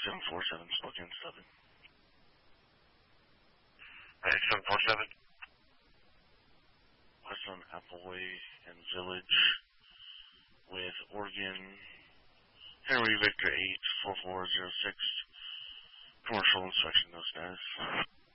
747, spoken 7. Hey, 747. West on Appleway and Village with Oregon, Henry Victor 84406. Commercial inspection, those guys.